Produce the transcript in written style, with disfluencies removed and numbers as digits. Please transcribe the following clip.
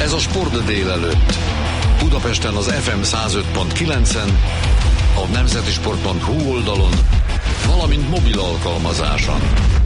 Ez a Sport délelőtt. Budapesten az FM 105.9-en, a nemzetisport.hu oldalon, valamint mobil alkalmazáson.